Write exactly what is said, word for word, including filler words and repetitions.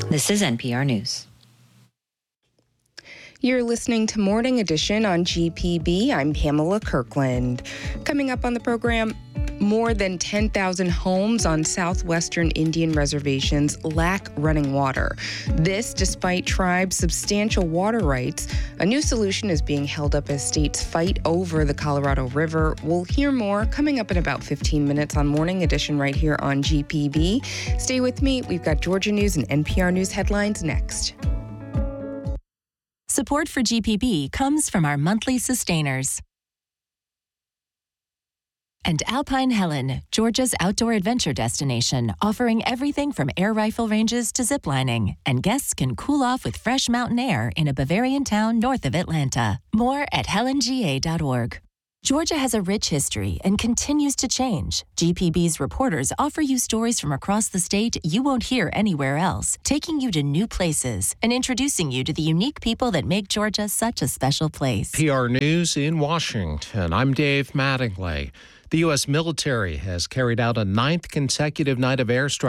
This is N P R News. You're listening to Morning Edition on G P B. I'm Pamela Kirkland. Coming up on the program, more than ten thousand homes on southwestern Indian reservations lack running water. This despite tribes' substantial water rights. A new solution is being held up as states fight over the Colorado River. We'll hear more coming up in about fifteen minutes on Morning Edition right here on G P B. Stay with me. We've got Georgia News and N P R News headlines next. Support for G P B comes from our monthly sustainers. And Alpine Helen, Georgia's outdoor adventure destination, offering everything from air rifle ranges to ziplining. And guests can cool off with fresh mountain air in a Bavarian town north of Atlanta. More at helen g a dot org. Georgia has a rich history and continues to change. G P B's reporters offer you stories from across the state you won't hear anywhere else, taking you to new places and introducing you to the unique people that make Georgia such a special place. P R News in Washington. I'm Dave Mattingly. The U S military has carried out a ninth consecutive night of airstrikes